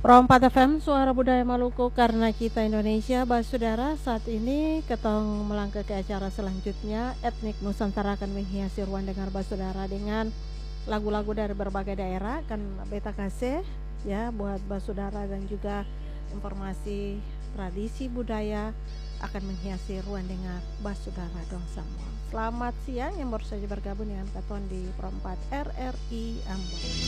Pro 4 FM Suara Budaya Maluku karena kita Indonesia. Saudara, saat ini ketong melangkah ke acara selanjutnya. Etnik Nusantara akan menghiasi ruang dengar saudara dengan lagu-lagu dari berbagai daerah. Kan beta kasih ya buat saudara dan juga informasi tradisi budaya akan menghiasi ruang dengar saudara dong semua. Selamat siang yang baru saja bergabung dengan Katon di Pro 4 RRI Ambon.